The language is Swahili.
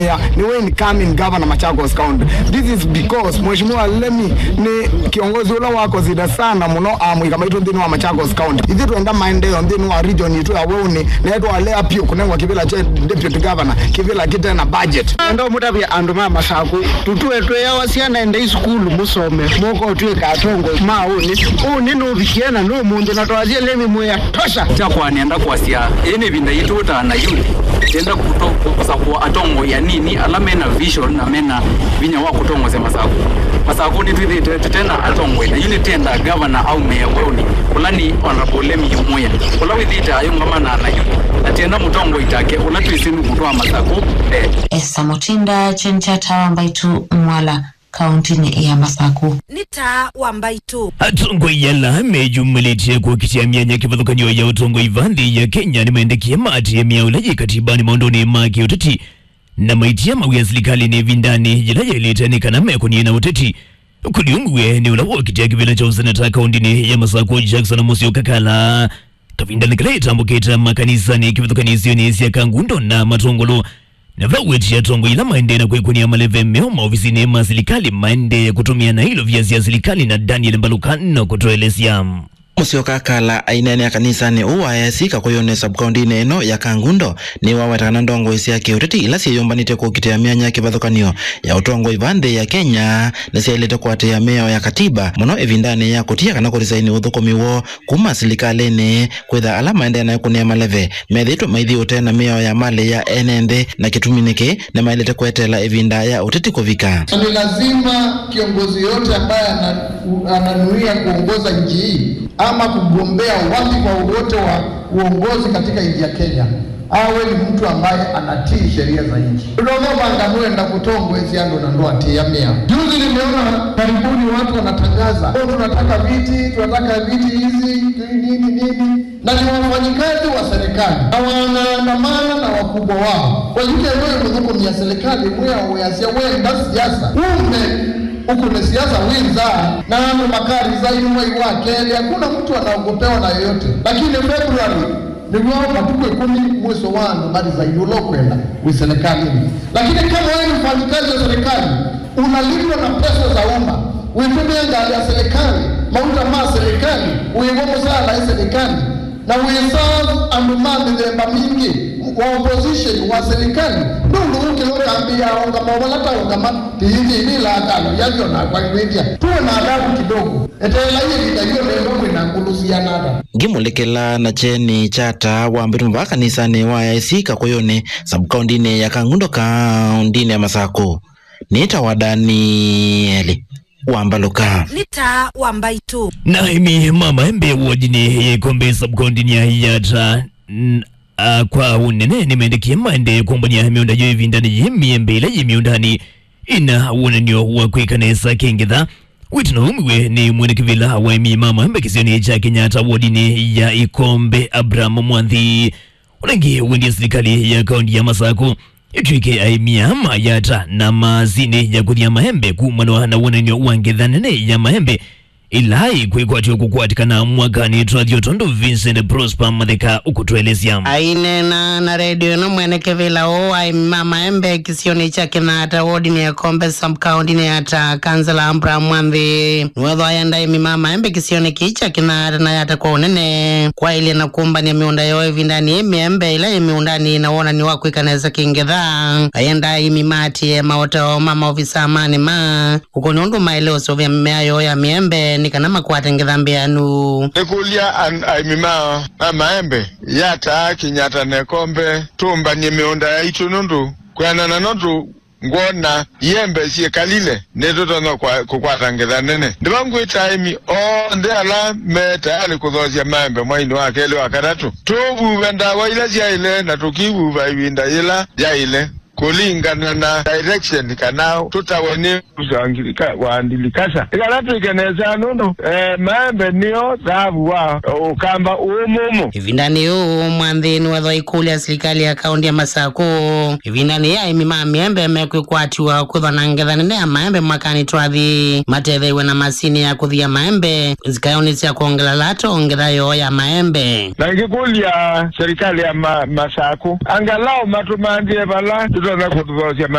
ni wewe ni coming governor Machakos County. This is because Mheshimiwa Lemi ni kiongozi ule wako zida sana mno kama ito ndini wa Machakos County. Hizi tuenda maendeleo ndini wa region yetu ya Weuni na yetu alea pio kunengwa kivila cha deputy governor kivila kita na budget. Ndo muda bia anduma Masaku tutue tuya wasiana ende school musome moko tuwe katongo uni no bikiana no mundu na twazie Lemi moya tosha cha kwa nienda kuasia ene binda yitu uta na yuni tenda kutoka kwa atongo ya nini alamena vision na mena vinya wa kutongo za Masaku ni tena atongo na yuni tenda governor au mayor Weuni ulani honorable Lemi moya ula withita ayo ngamana na yuni na tenda mutongo itake ula tuisinu kutoa Masaku Esa Mutinda Chenchata Wambaitu Mwala kaunti ya Masaku Nita Wambaitu Atongo yala mejumulete kwa kitia mianya kivadhukanyo ya utongo ivandi ya Kenya ni maendekia maati ya miaulaji katibani maondoni maki utati na maitia mawi ya serikali ni vindani jilaya ileta ni kaname kwenye na utati kuliungwe ni ulawa kitia kivila cha usenata kaunti ya Masaku Jackson Musio Kakala kavindani kala itambuketa makanisa ni kivadhukanizio ni isi ya Kangundo na Matongolo na vaweti ya tongo ila maende na kwekuni ya maleve meoma ofisi ni serikali maende ya kutumia na hilo vya serikali na Daniel Mbalukano kutoelezea Musio Kakala ainene ya kanisa ni uwa ya sika kuyone subcounty neno ya Kangundo ni wawetakana ndongo isi ya kiuteti ila siya yombanite kukitea mianya kibadhukanio ya utongo ivande ya Kenya na siya ilete kwa tea meo ya katiba mono evindane ya kutia kana kurisaini udhukomiwo kuma serikali ni kwetha alama ende na kunia maleve medhitu maidhi utena meo ya male ya enende na kituminike na mailete kuetela evinda ya uteti kuvika. Ni lazima kiongozi yote ambaye ananuia kuongoza nchi hii ama kugombea wadhifa wote wa uongozi katika nchi ya Kenya awe ni mtu ambaye anatii sheria za nchi. Ndio banganue na kutongo hizi ando na ndo atia mia. Juzi nimeona karibuni watu wanatangaza tunataka viti hizi nini na ni wafanyikazi wa serikali na wanaandamana na wakubwa wao. Kwa hiyo wewe mzungu ni ya serikali mwe yasia wenda siasa. Huko ni siasa winza na ando makari zaidi mwe wake hakuna mtu anaogopewa na yoyote. Lakini February ndio matukwe 10 mwezi wa 1 bali zaidi ulokwenda wa serikali. Lakini kama wewe ni mfanyikazi wa serikali unalipwa na pesa za umma uitumie ndani ya serikali mauta ma serikali uigomo sana ya serikali na uiserve andumani zemba mingi wa opposition wa serikali ndio ukiambia ongama wala ongama tiingi bila akalo yavyo na kwa India tuwe na adabu kidogo etela hii ndio ndio inakulusiana nada Gimulekela na cheni chata wambitu mbaka nisane wa yaisika kuyone subcounty ya Kangundo kaunti ya Masaku nita wadani Wambaluka Nita Wambaitu na imi mama embe wajini ye kombe subcounty ya Yata kwa unene ni mendekia maende kumbani ya miunda yo vindani yemi embe ila yemi undani ina unenyo wakwikanesa kengitha witino umiwe ni mwene kivila wa imi mama embe kisioni cha Kenyatta wadini ya Ikombe Abraham Mwanthi unangi wendi serikali ya kaunti ya Masaku Ituike aimiama yata na mazine ya kuthia mahembe kumano na wanenyo wangedhanene ya mahembe ilai kwekwacho kukwatika na mwakani Tradiotondo Vincent Prosper Madeka ukutuelezea ainena na radio no mwene kevila o aimama embe kisioni cha Kenyatta wodi ni ya Kombe subcounty ni hata kansela Abraham Mwanthi nwedho ayanda imimama embe kisioni kicha Kenyatta na yata kwa unene kwa ili na kumba ni miunda yo vindani emi embe ila miundani na wona ni wakwikaneza kingedha ayanda imimati maoto mama ofisa amani ma kukonundu maileo sovya mmea yo ya miembe nikanama kuatengedhambi anu ekulia aimima maembe yata Kenyatta ne Kombe tumba ni miunda ya itunundu kwa nananotu ngona yembe siye kalile netoto no kukwata ngedhanene ndibangu itaimi ndela metali kudhozia maembe mwaini wake ile wakatatu tubu wenda wa ile ya ile na tukibu vaibinda ila ya ile kulingana na direction kanao tutawene usangilika waandilikasa ikalatu ikeneza nono maembe niyo dhahabu wa ukamba umumu ivindani yu Mwanthi nwedho ikulia serikali ya kaunti ya Masaku ivindani ya imima miembe mekwikwatiwa kutho na ngedhanene ya maembe mwakani twathi matethewe na masini ya kuthia maembe zikayonisi ya kuongela lato ongedhayo ya maembe na ikikulia serikali ya Masaku angalau matumandie bala na kutuzoesha